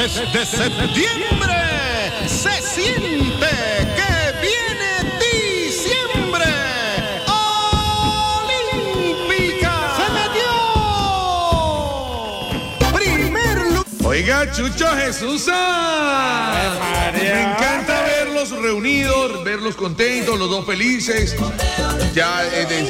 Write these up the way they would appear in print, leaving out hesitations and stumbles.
Desde septiembre se siente que viene diciembre. Olímpica se metió. Primer lugar. Oiga, Chucho Jesús. Me encanta verlos reunidos, verlos contentos, los dos felices. Ya,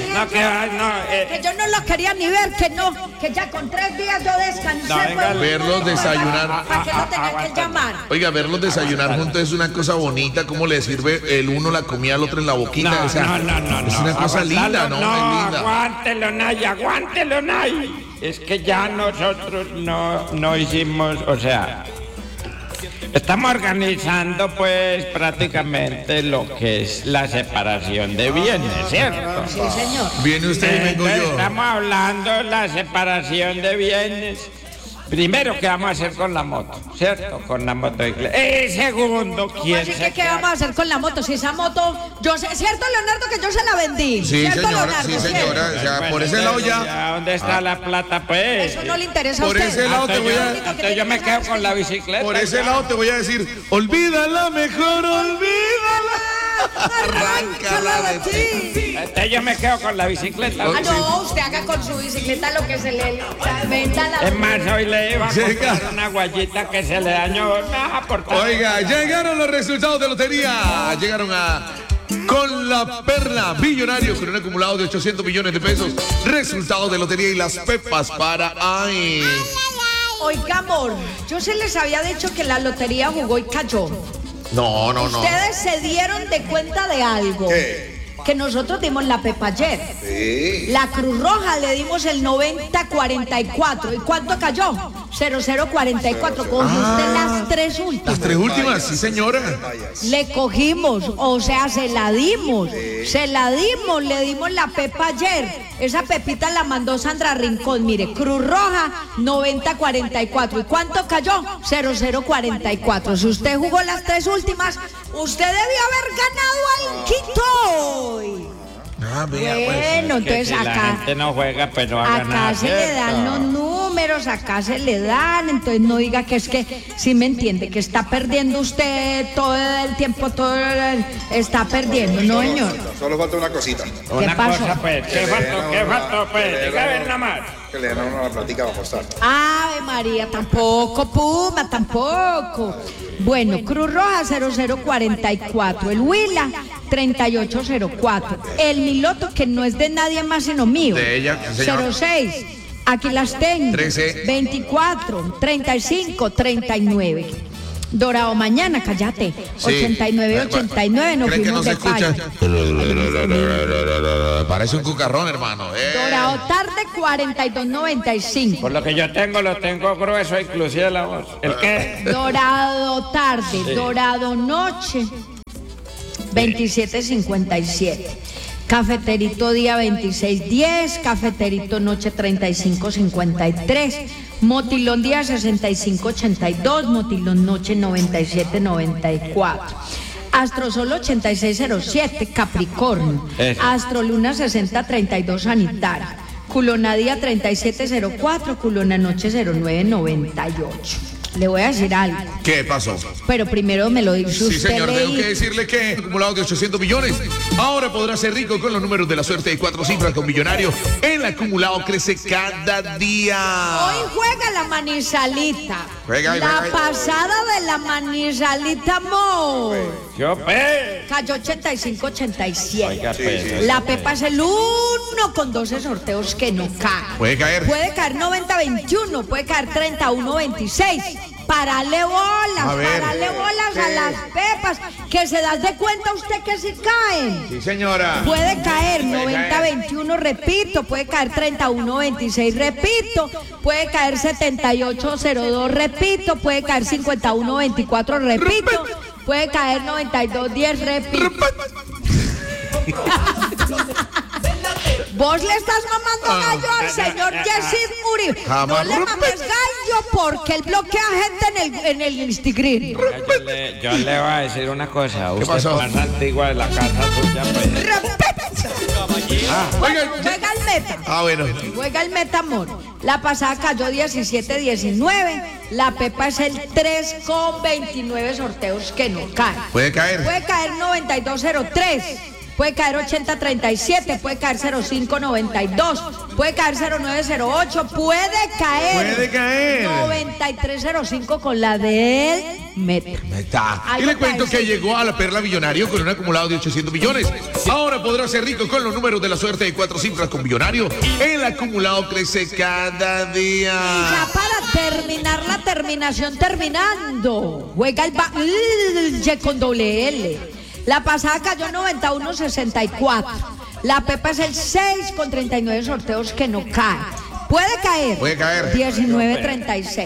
que yo no lo quería ni ver, que ya con 3 días yo descansé. Verlos desayunar. ¿Para qué lo tenía que llamar? Oiga, verlos desayunar juntos es una cosa bonita. ¿Cómo le sirve el uno la comida al otro en la boquita? Es una cosa linda, ¿no? Linda. Aguántelo, Nay. Es que ya nosotros no hicimos, o sea, estamos organizando pues prácticamente lo que es la separación de bienes, ¿cierto? Sí, señor. Viene usted y vengo yo. Estamos hablando de la separación de bienes. Primero, ¿qué vamos a hacer con la moto? ¿Cierto? Con la moto. Segundo, ¿quién Así se que, ¿qué vamos a hacer con la moto? Si esa moto, yo sé, ¿cierto, Leonardo, que yo se la vendí? Sí, ¿Cierto, señora, Leonardo? sí, señora. O sea, por ese lado ya. ¿Dónde está la plata, pues? Eso no le interesa a Por usted. ese lado te voy a. Entonces yo me quedo con la bicicleta. Por ese lado te voy a decir, olvídala mejor, olvídala. Arráncala de ti. Entonces yo me quedo con la bicicleta. Ah, no, usted haga con su bicicleta lo que se le venda la... Es más, hoy le iba a Llega. comprar una guayita que se le dañó. Oiga, llegaron los resultados de lotería. Llegaron con la perla millonario con un acumulado de 800 millones de pesos. Resultados de lotería y las pepas para ahí. Oiga, amor, yo se les había dicho que la lotería jugó y cayó. No. Ustedes se dieron de cuenta de algo. ¿Qué? Que nosotros dimos la pepa ayer. Sí. La Cruz Roja le dimos el 90-44. ¿Y cuánto cayó? 00-44. Cogió usted las 3 últimas. Las 3 últimas, sí, señora. Le cogimos, o sea, se la dimos, le dimos la pepa ayer. Esa pepita la mandó Sandra Rincón, mire, Cruz Roja 90-44. ¿Y cuánto cayó? 00-44. Si usted jugó las 3 últimas, usted debió haber ganado al quito. Bueno, entonces si la acá gente no juega, pero va a ganar, acá se le dan los números, acá se le dan, entonces no diga que es que, sí me entiende, que está perdiendo usted todo el tiempo, está perdiendo, ¿no, señor? Solo falta una cosita. Una pasó? cosa, pues, ¿qué faltó, pues? Diga a ver nada más. Que le den a uno la platica para apostar. Ave María, tampoco, Puma, tampoco. Bueno, Cruz Roja 0044, el Huila 3804, el Miloto, que no es de nadie más sino mío, De ella, señor. 06, aquí las tengo, 13, 24, 35, 39. Dorado Mañana, cállate, Sí. 89, 89, nos ¿Creen que fuimos no se de escucha? payo. Parece un cucarrón, hermano. Dorado Tarde 4295. Por lo que yo tengo, lo tengo grueso, inclusive la voz. ¿El qué? Dorado Tarde, Dorado Noche 2757. Cafeterito Día 2610, Cafeterito Noche 3553, Motilón Día 6582, Motilón Noche 9794. Astrosol 8607, Capricornio. Eso. Astroluna 6032, Sanitario. Culona Día 3704, Culona Noche 0998. Le voy a decir algo, ¿Qué pasó? pero primero me lo dice Sí, usted. señor, tengo Leí. que decirle que acumulado de 800 millones. Ahora podrá ser rico con los números de la suerte de 4 cifras con millonario. El acumulado crece cada día. Hoy juega la Manizalita. Juega. La pasada de la Manizalita, amor. Yo, pues. Cayó 85-87. Oiga, pues. La Pepa es el 1 con 12 sorteos que no cae. Puede caer. Puede caer 90-21, puede caer 31-26. Parale bolas, A ver. parale bolas a las Pepas, que se das de cuenta usted que sí caen. Sí, señora. Puede caer 90-21, repito, puede caer 31-26, repito, puede caer 78-02, repito, puede caer 51-24, repito, puede caer 92-10, repito. Vos le estás mamando gallo al señor Yesid Uribe. No Jamás le mames gallo porque él bloquea gente en el Instagram. Yo le voy a decir una cosa. Usted pasó? es más antigua de la casa suya, pues. Oigan, Juega el meta. bueno. Juega el meta, amor. La pasada cayó 17-19. La Pepa es el 3 con 29 sorteos que no caen. Puede caer. Puede caer 9203. Puede caer 8037, puede caer 0592, puede caer 0908, puede caer 9305 con la del Meta. Y le cuento que llegó a la Perla Millonario con un acumulado de 800 millones. Ahora podrá ser rico con los números de la suerte de 4 cifras con Millonario. El acumulado crece cada día. Y ya para terminar la terminación terminando, juega el con doble L. La pasada cayó 91-64. La Pepa es el 6 con 39 sorteos que no cae. Puede caer 19-36.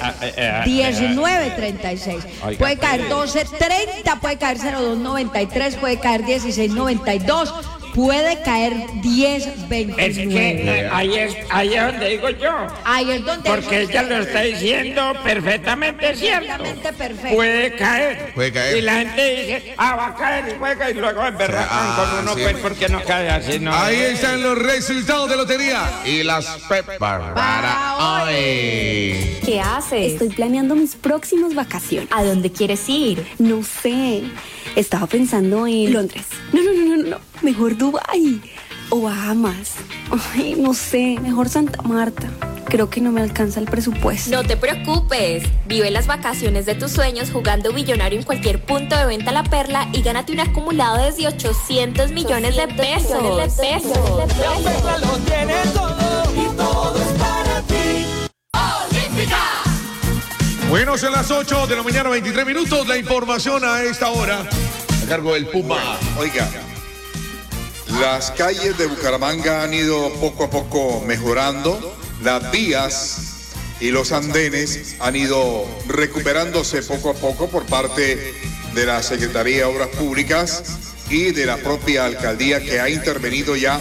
19-36. Puede caer 12-30, puede caer 02-93, puede caer 16-92. Puede caer 10-29. Es que ahí es donde digo yo. Ahí es donde. Porque ella lo está diciendo perfectamente cierto. Perfectamente perfecto. Puede caer. Puede caer. Y la gente dice, va a caer y puede caer. Y luego emberracan con uno, sí. pues, porque no cae así, ¿no? Ahí están los resultados de lotería y las pepas para hoy. ¿Qué haces? Estoy planeando mis próximas vacaciones. ¿A dónde quieres ir? No sé. Estaba pensando en Londres. No. Mejor Dubái o Bahamas. Ay, no sé. Mejor Santa Marta. Creo que no me alcanza el presupuesto. No te preocupes. Vive las vacaciones de tus sueños jugando Millonario en cualquier punto de venta La Perla y gánate un acumulado desde 800 millones de pesos. La Perla lo tiene todo y todo es para ti. Olímpica. Bueno, son las 8 de la mañana, 23 minutos. La información a esta hora a cargo del Puma. Oiga, las calles de Bucaramanga han ido poco a poco mejorando. Las vías y los andenes han ido recuperándose poco a poco por parte de la Secretaría de Obras Públicas y de la propia alcaldía, que ha intervenido ya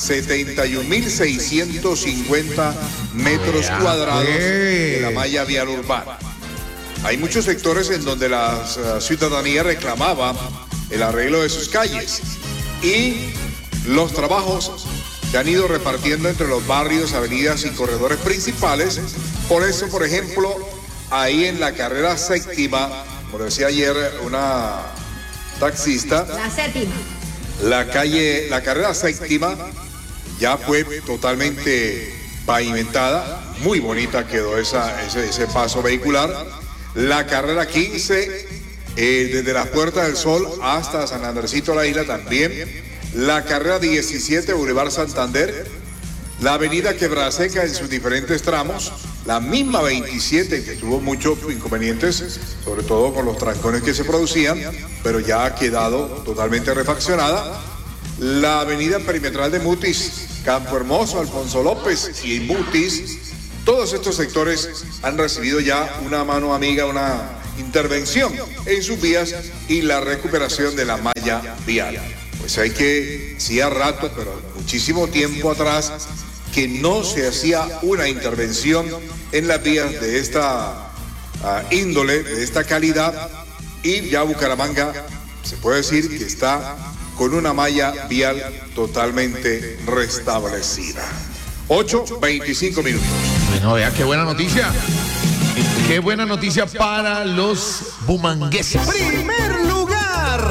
71.650 metros cuadrados de la malla vial urbana. Hay muchos sectores en donde la ciudadanía reclamaba el arreglo de sus calles y los trabajos se han ido repartiendo entre los barrios, avenidas y corredores principales. Por eso, por ejemplo, ahí en la carrera séptima, como decía ayer una taxista, La séptima. la carrera séptima ya fue totalmente pavimentada, muy bonita quedó ese paso vehicular. La carrera 15, desde la Puerta del Sol hasta San Andresito la Isla también. La carrera 17, Boulevard Santander. La avenida Quebraseca en sus diferentes tramos. La misma 27, que tuvo muchos inconvenientes, sobre todo por los trancones que se producían, pero ya ha quedado totalmente refaccionada. La avenida perimetral de Mutis, Campo Hermoso, Alfonso López y Mutis. Todos estos sectores han recibido ya una mano amiga, una intervención en sus vías y la recuperación de la malla vial. Pues hay que, sí a rato, pero muchísimo tiempo atrás, que no se hacía una intervención en las vías de esta índole, de esta calidad, y ya Bucaramanga se puede decir que está con una malla vial totalmente restablecida. 8:25 minutos. Bueno, vea qué buena noticia. Qué buena noticia para los bumangueses. Primer lugar.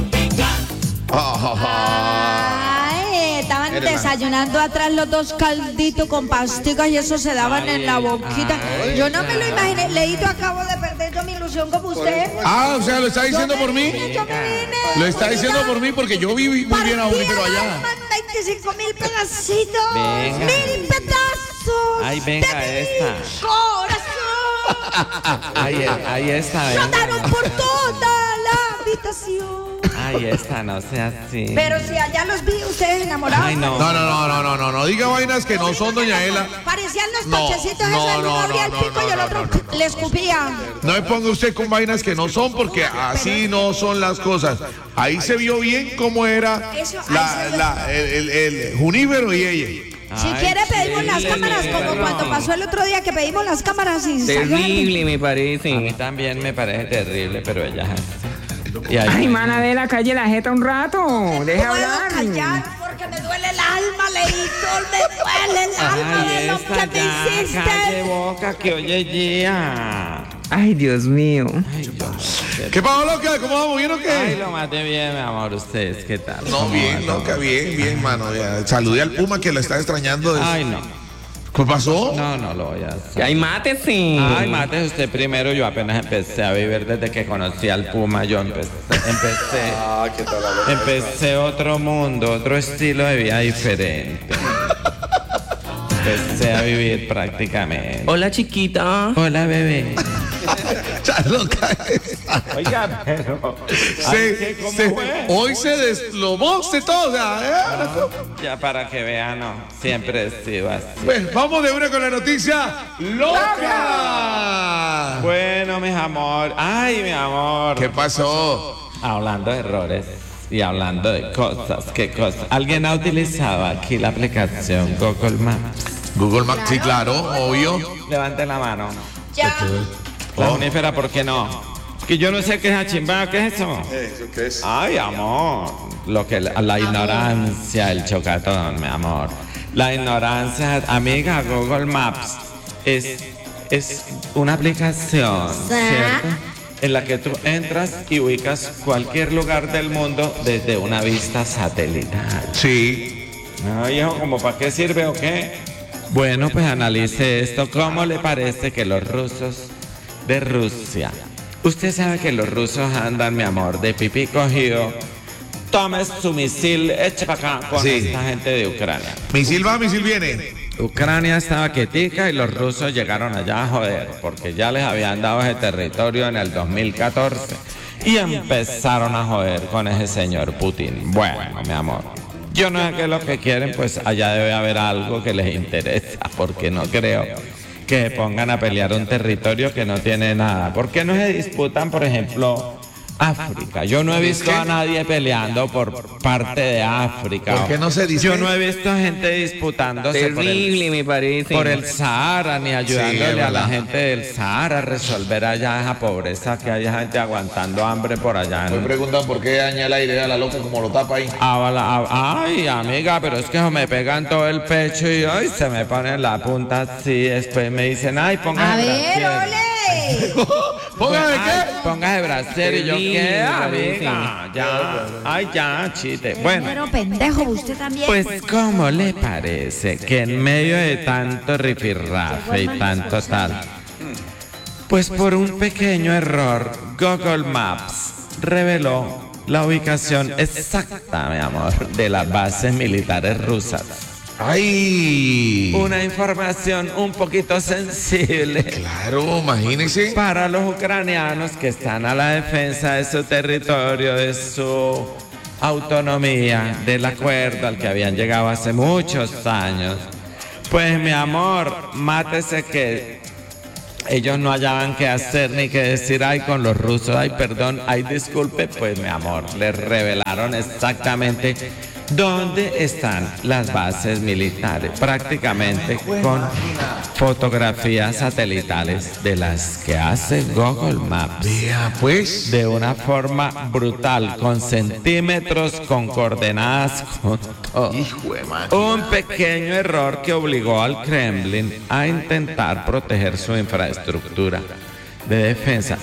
Ay, estaban desayunando atrás los dos calditos con pasticas y eso se daban en la boquita. Yo no me lo imaginé. Leito, acabo de perder yo mi ilusión como usted. O sea, ¿lo está diciendo por mí? Yo me vine. Lo está diciendo por mí porque yo viví muy bien a pero allá. 25.000 pedacitos. Venga. 1.000 pedazos. Ay, venga de esta. mi corazón. Ahí está. Rodaron por toda la habitación. Ahí está, no sea así. Pero si allá los vi ustedes enamorados. Ay, no. No diga vainas que no son, doña Ela. Parecían los No, pachecitos no, esos, el uno no, abría el no, pico no, y el no, otro no, le escupía. No me ponga usted con vainas que no son porque así no son las cosas. Ahí se vio bien cómo era Eso, ahí se vio. el Junípero y ella. Si quiere pedimos las cámaras como cuando pasó el otro día que pedimos las cámaras y Terrible, me A mí parece. también me parece terrible, pero ella... Y Ay, mana, de la calle la jeta un rato. Deja puedo hablar. callar porque me duele el alma, Leito, me duele el alma de lo que me calle hiciste. boca que oye ya. Ay, Dios mío. ¿Qué pasó, loca? ¿Cómo vamos? ¿Bien o Ay, qué? lo maté bien, mi amor. ¿Ustedes qué tal? No, ¿Cómo bien, va loca, todo? bien, mano. Ya. Saludé al Puma que lo está extrañando. Ay, no. ¿Qué pasó? No lo voy a hacer. Ay, mátese. Ay, mate usted primero. Yo apenas empecé a vivir desde que conocí al Puma. Yo empecé Ah, ¿qué tal? Ale? empecé otro mundo, otro estilo de vida diferente. Empecé a vivir prácticamente. Hola, chiquita. Hola, bebé. Ya, loca. Oiga, pero... Hoy se desplomó usted todo. O sea, Ya para que vean, no. Siempre he sido así. Pues vamos de una con la noticia loca. Bueno, mis amor. Ay, mi amor. ¿Qué pasó? Hablando de errores y hablando de cosas, ¿qué cosas? ¿Alguien ha utilizado aquí la aplicación Google Maps? Google Maps, sí, claro, obvio. Levante la mano. Ya. La unífera, ¿por qué no? Que yo no sé qué es achimba, ¿qué es eso? ¿Eso qué es? Ay, amor. Lo que la ignorancia, el chocatón, mi amor. La ignorancia, amiga, Google Maps es una aplicación, ¿cierto? En la que tú entras y ubicas cualquier lugar del mundo desde una vista satelital. Sí. Ay, hijo, ¿cómo para qué sirve o qué? Bueno, pues analice esto. ¿Cómo le parece que los rusos de Rusia? Usted sabe que los rusos andan, mi amor, de pipí cogido. Tome su misil, eche para acá con Sí. esta gente de Ucrania. Misil va, misil viene. Ucrania estaba quietica y los rusos llegaron allá a joder, porque ya les habían dado ese territorio en el 2014 y empezaron a joder con ese señor Putin. Bueno, mi amor, yo no sé qué es lo que quieren, pues allá debe haber algo que les interesa, porque no creo que pongan a pelear un territorio que no tiene nada. ¿Por qué no se disputan, por ejemplo, África? Yo no he visto a nadie peleando por parte de África. ¿Por qué no se dice? Yo no he visto gente disputándose Terrible, me parece. por el Sahara, ni Sí, ayudándole es a la verdad. gente del Sahara a resolver allá esa pobreza que hay gente aguantando hambre por allá. Me preguntan por qué daña el aire a la loca como lo tapa ahí. Ay, amiga, pero es que me pegan todo el pecho y ay, se me pone la punta así. Después me dicen, ay, A póngase ver, brasier. ole. ¿Póngale Ay, qué? póngase brasier. Y yo, ¿qué, Terrible, amiga? Ya, ay, ya, chiste. Bueno. Pero pendejo, usted también. Pues, ¿cómo le parece que en medio de tanto rifirrafe y tanto tal, pues por un pequeño error, Google Maps reveló la ubicación exacta, mi amor, de las bases militares rusas? ¡Ay! Una información un poquito sensible Claro, imagínese. para los ucranianos que están a la defensa de su territorio, de su autonomía, del acuerdo al que habían llegado hace muchos años. Pues mi amor, mátese que ellos no hallaban qué hacer ni qué decir, ay, con los rusos, ay, perdón, ay, disculpe, pues mi amor, les revelaron exactamente dónde están las bases militares, prácticamente con fotografías satelitales de las que hace Google Maps. Vea, pues. De una forma brutal, con centímetros, con coordenadas, con todo. Hijo de madre. Un pequeño error que obligó al Kremlin a intentar proteger su infraestructura de defensa.